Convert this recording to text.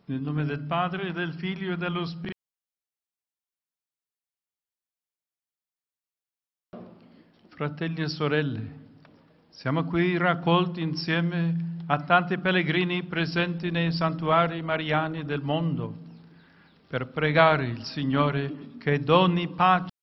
Nel nome del Padre, e del Figlio e dello Spirito. Fratelli e sorelle, siamo qui raccolti insieme a tanti pellegrini presenti nei santuari mariani del mondo per pregare il Signore che doni pace